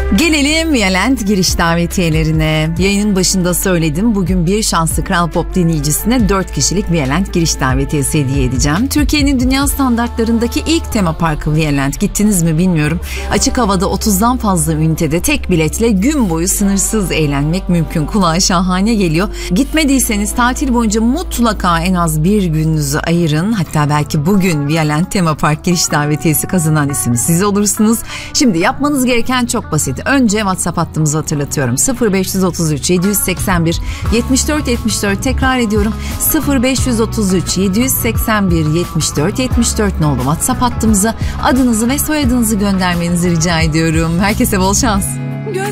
Gelelim Violent giriş davetiyelerine. Yayının başında söyledim. Bugün bir şanslı Kral Pop dinleyicisine 4 kişilik Violent giriş davetiyesi hediye edeceğim. Türkiye'nin dünya standartlarındaki ilk tema parkı Violent. Gittiniz mi bilmiyorum. Açık havada 30'dan fazla ünitede tek biletle gün boyu sınırsız eğlenmek mümkün. Kulağa şahane geliyor. Gitmediyseniz tatil boyunca mutlaka en az bir gününüzü ayırın. Hatta belki bugün Violent tema park giriş davetiyesi kazanan isim siz olursunuz. Şimdi yapmanız gereken çok basit. Önce WhatsApp hattımızı hatırlatıyorum. 0533 781 74 74, tekrar ediyorum. 0533 781 74 74 nolu WhatsApp hattımıza adınızı ve soyadınızı göndermenizi rica ediyorum. Herkese bol şans.